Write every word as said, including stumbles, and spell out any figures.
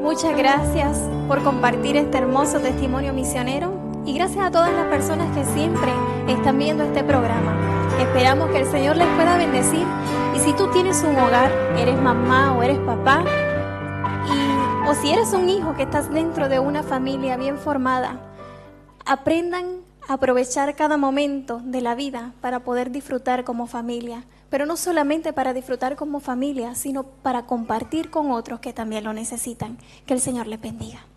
Muchas gracias por compartir este hermoso testimonio misionero y gracias a todas las personas que siempre están viendo este programa. Esperamos que el Señor les pueda bendecir, y si tú tienes un hogar, eres mamá o eres papá, y, o si eres un hijo que estás dentro de una familia bien formada, aprendan a aprovechar cada momento de la vida para poder disfrutar como familia, pero no solamente para disfrutar como familia, sino para compartir con otros que también lo necesitan. Que el Señor les bendiga.